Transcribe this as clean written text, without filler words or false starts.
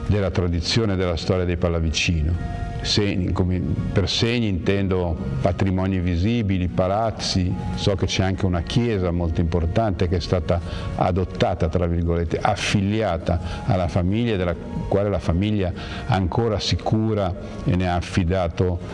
della tradizione e della storia dei Pallavicino. Per segni intendo patrimoni visibili, palazzi, so che c'è anche una chiesa molto importante che è stata adottata, tra virgolette, affiliata alla famiglia, della quale la famiglia ancora si cura e ne ha affidato